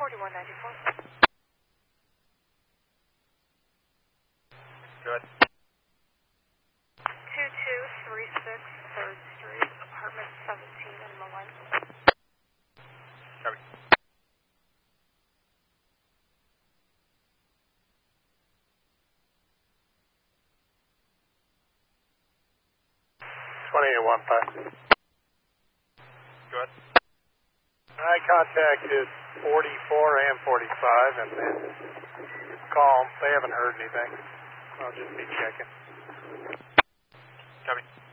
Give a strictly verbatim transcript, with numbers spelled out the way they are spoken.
forty-one ninety-four. Good. two two three six third Street, apartment seventeen in Malin. Copy. twenty-eight one five. Go ahead. Eye contact is forty-four and forty-five, and then call them. They haven't heard anything. I'll just be checking. Copy.